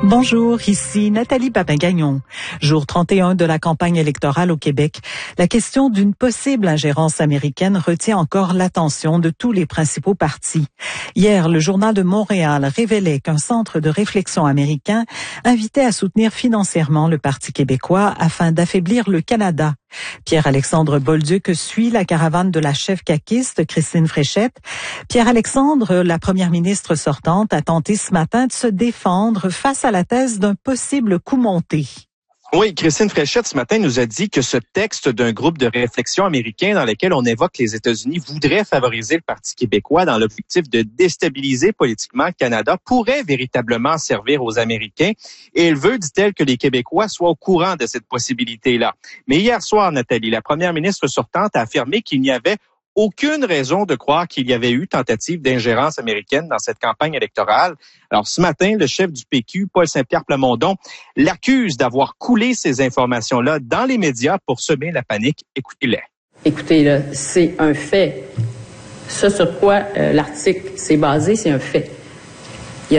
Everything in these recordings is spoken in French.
Bonjour, ici Nathalie Papin-Gagnon. Jour 31 de la campagne électorale au Québec. La question d'une possible ingérence américaine retient encore l'attention de tous les principaux partis. Hier, le Journal de Montréal révélait qu'un centre de réflexion américain invitait à soutenir financièrement le Parti québécois afin d'affaiblir le Canada. Pierre-Alexandre Bolduc suit la caravane de la chef caquiste Christine Fréchette. Pierre-Alexandre, la première ministre sortante, a tenté ce matin de se défendre face à la thèse d'un possible coup monté. Oui, Christine Fréchette, ce matin, nous a dit que ce texte d'un groupe de réflexion américain dans lequel on évoque les États-Unis voudrait favoriser le Parti québécois dans l'objectif de déstabiliser politiquement le Canada pourrait véritablement servir aux Américains. Et elle veut, dit-elle, que les Québécois soient au courant de cette possibilité-là. Mais hier soir, Nathalie, la première ministre sortante a affirmé qu'il n'y avait aucune raison de croire qu'il y avait eu tentative d'ingérence américaine dans cette campagne électorale. Alors, ce matin, le chef du PQ, Paul Saint-Pierre Plamondon, l'accuse d'avoir coulé ces informations-là dans les médias pour semer la panique. Écoutez-les. Écoutez, là, c'est un fait. Ce sur quoi l'article s'est basé, c'est un fait. Il y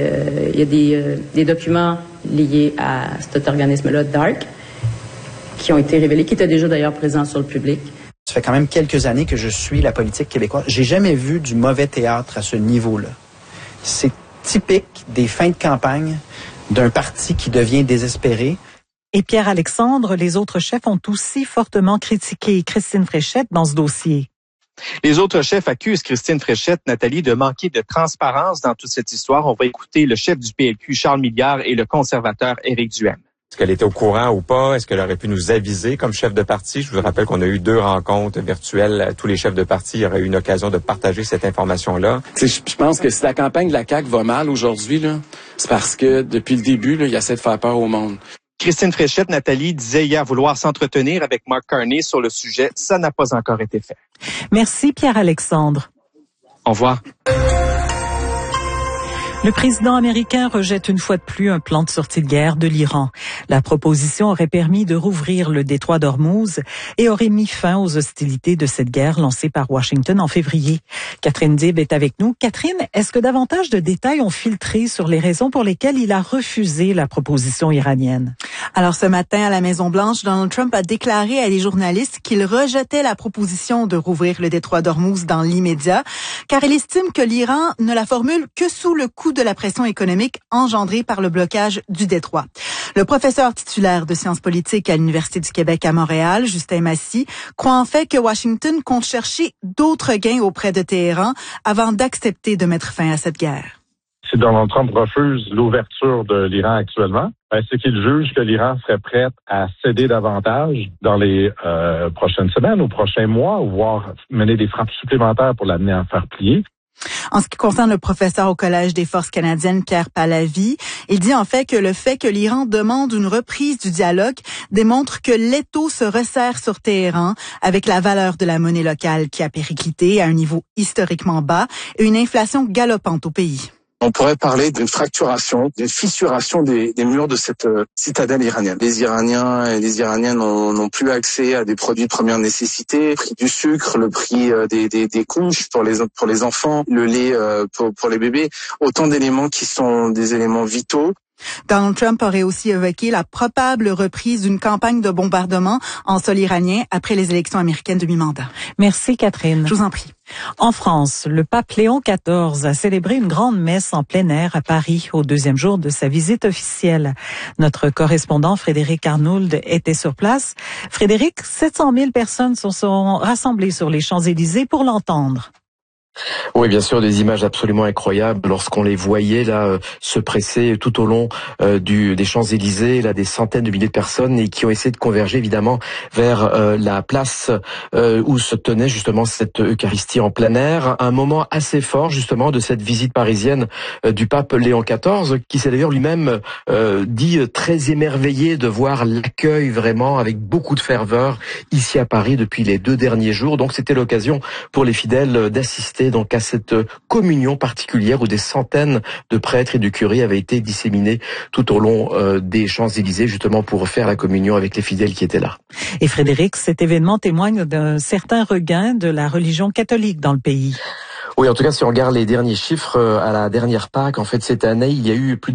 a des documents liés à cet organisme-là, DARK, qui ont été révélés, qui étaient déjà d'ailleurs présents sur le public. Ça fait quand même quelques années que je suis la politique québécoise. J'ai jamais vu du mauvais théâtre à ce niveau-là. C'est typique des fins de campagne d'un parti qui devient désespéré. Et Pierre-Alexandre, les autres chefs ont aussi fortement critiqué Christine Fréchette dans ce dossier. Les autres chefs accusent Christine Fréchette, Nathalie, de manquer de transparence dans toute cette histoire. On va écouter le chef du PLQ, Charles Milliard, et le conservateur Éric Duhaime. Est-ce qu'elle était au courant ou pas? Est-ce qu'elle aurait pu nous aviser comme chef de parti? Je vous rappelle qu'on a eu 2 rencontres virtuelles. Tous les chefs de parti auraient eu une occasion de partager cette information-là. Je pense que si la campagne de la CAQ va mal aujourd'hui, là, c'est parce que depuis le début, là, il essaie de faire peur au monde. Christine Fréchette, Nathalie, disait hier vouloir s'entretenir avec Mark Carney sur le sujet. Ça n'a pas encore été fait. Merci Pierre-Alexandre. Au revoir. Le président américain rejette une fois de plus un plan de sortie de guerre de l'Iran. La proposition aurait permis de rouvrir le détroit d'Ormuz et aurait mis fin aux hostilités de cette guerre lancée par Washington en février. Catherine Dib est avec nous. Catherine, est-ce que davantage de détails ont filtré sur les raisons pour lesquelles il a refusé la proposition iranienne? Alors ce matin, à la Maison-Blanche, Donald Trump a déclaré à des journalistes qu'il rejetait la proposition de rouvrir le détroit d'Ormuz dans l'immédiat, car il estime que l'Iran ne la formule que sous le coup de la pression économique engendrée par le blocage du détroit. Le professeur titulaire de sciences politiques à l'Université du Québec à Montréal, Justin Massy, croit en fait que Washington compte chercher d'autres gains auprès de Téhéran avant d'accepter de mettre fin à cette guerre. Si Donald Trump refuse l'ouverture de l'Iran actuellement, c'est qu'il juge que l'Iran serait prête à céder davantage dans les prochaines semaines ou prochains mois, ou voire mener des frappes supplémentaires pour l'amener à faire plier. En ce qui concerne le professeur au Collège des forces canadiennes, Pierre Pallavi, il dit en fait que l'Iran demande une reprise du dialogue démontre que l'étau se resserre sur Téhéran avec la valeur de la monnaie locale qui a périclité à un niveau historiquement bas et une inflation galopante au pays. On pourrait parler d'une fracturation, d'une fissuration des murs de cette citadelle iranienne. Les Iraniens et les Iraniennes n'ont plus accès à des produits de première nécessité, le prix du sucre, le prix des couches pour les enfants, le lait pour les bébés, autant d'éléments qui sont des éléments vitaux. Donald Trump aurait aussi évoqué la probable reprise d'une campagne de bombardement en sol iranien après les élections américaines de mi-mandat. Merci Catherine. Je vous en prie. En France, le pape Léon XIV a célébré une grande messe en plein air à Paris au 2e jour de sa visite officielle. Notre correspondant Frédéric Arnould était sur place. Frédéric, 700 000 personnes se sont rassemblées sur les Champs-Élysées pour l'entendre. Oui, bien sûr, des images absolument incroyables lorsqu'on les voyait là se presser tout au long des Champs-Élysées, là des centaines de milliers de personnes et qui ont essayé de converger évidemment vers la place où se tenait justement cette Eucharistie en plein air. Un moment assez fort justement de cette visite parisienne du pape Léon XIV qui s'est d'ailleurs lui-même dit très émerveillé de voir l'accueil vraiment avec beaucoup de ferveur ici à Paris depuis les 2 derniers jours. Donc c'était l'occasion pour les fidèles d'assister donc à cette communion particulière où des centaines de prêtres et de curés avaient été disséminés tout au long des Champs-Élysées justement pour faire la communion avec les fidèles qui étaient là. Et Frédéric, cet événement témoigne d'un certain regain de la religion catholique dans le pays. Oui, en tout cas, si on regarde les derniers chiffres à la dernière Pâques, en fait, cette année, il y a eu plus